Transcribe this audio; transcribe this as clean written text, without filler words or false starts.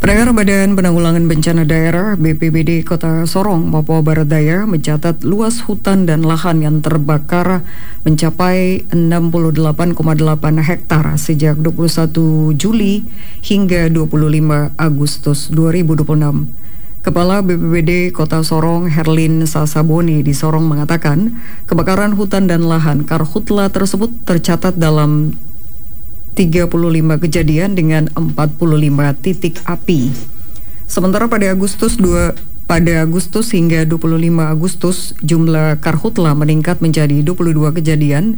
Pendengar Badan Penanggulangan Bencana Daerah BPBD Kota Sorong, Papua Barat Daya mencatat luas hutan dan lahan yang terbakar mencapai 68,8 hektar sejak 21 Juli hingga 25 Agustus 2026. Kepala BPBD Kota Sorong, Herlin Sasaboni di Sorong mengatakan, kebakaran hutan dan lahan Karhutla tersebut tercatat dalam 35 kejadian dengan 45 titik api. Sementara pada Agustus hingga 25 Agustus jumlah karhutla meningkat menjadi 22 kejadian